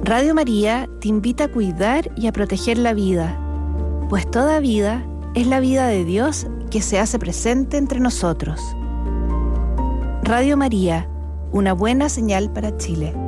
Radio María te invita a cuidar y a proteger la vida, pues toda vida es la vida de Dios que se hace presente entre nosotros. Radio María, una buena señal para Chile.